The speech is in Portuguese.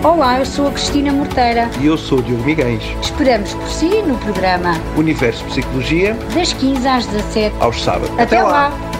Olá, eu sou a Cristina Morteira. E eu sou o Diogo Miguel. Esperamos por si no programa Universo Psicologia, das 15 às 17, aos sábados. Até lá.